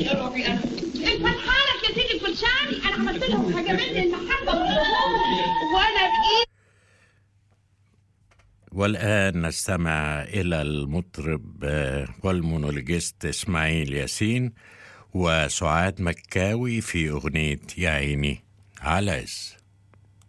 يا روحي انا الفتحانك يا سيدي كل شعري، انا عملت لهم حاجه من المحبه وانا بايدي. والآن نستمع إلى المطرب والمونولوجيست إسماعيل ياسين وسعاد مكاوي في أغنية يا عيني على عز.